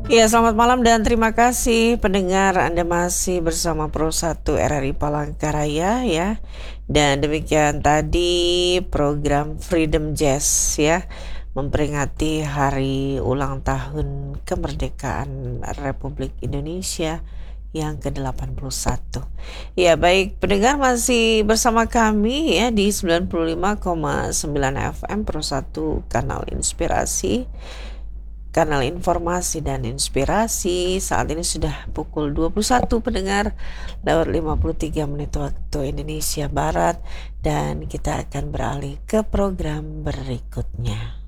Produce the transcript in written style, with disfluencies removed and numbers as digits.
Ya, selamat malam dan terima kasih pendengar Anda masih bersama Pro 1 RRI Palangkaraya ya. Dan demikian tadi program Freedom Jazz ya, memperingati hari ulang tahun kemerdekaan Republik Indonesia yang ke-81. Ya, baik pendengar masih bersama kami ya di 95,9 FM Pro 1 Kanal Inspirasi, kanal informasi dan inspirasi. Saat ini sudah pukul 21 pendengar, lewat 53 menit waktu Indonesia Barat, dan kita akan beralih ke program berikutnya.